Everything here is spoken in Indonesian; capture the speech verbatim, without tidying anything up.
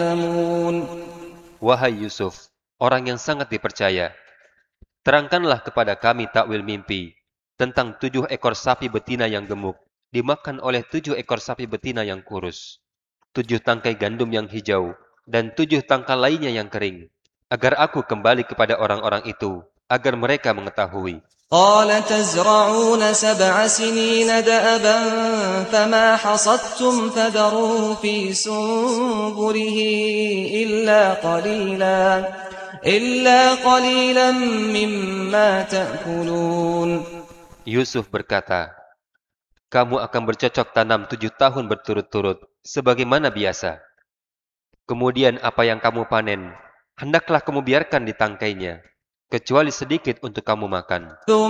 Wahai Yusuf, orang yang sangat dipercaya, terangkanlah kepada kami takwil mimpi tentang tujuh ekor sapi betina yang gemuk dimakan oleh tujuh ekor sapi betina yang kurus, tujuh tangkai gandum yang hijau, dan tujuh tangkai lainnya yang kering, agar aku kembali kepada orang-orang itu, agar mereka mengetahui. قال تزرعون سبع سنين دأبا فما حصدتم فذروه في سنبله إلا قليلا إلا قليلا مما تأكلون. Yusuf berkata, kamu akan bercocok tanam tujuh tahun berturut-turut, sebagaimana biasa. Kemudian apa yang kamu panen, hendaklah kamu biarkan di tangkainya, kecuali sedikit untuk kamu makan.